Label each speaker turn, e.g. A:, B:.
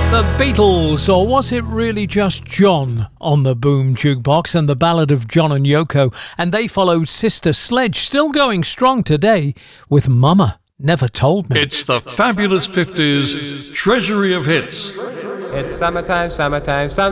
A: The Beatles, or was it really just John on the Boom Jukebox, and the Ballad of John and Yoko? And they followed Sister Sledge, still going strong today, with Mama Never Told Me.
B: It's the fabulous 50s treasury of hits.
C: It's summertime, summertime,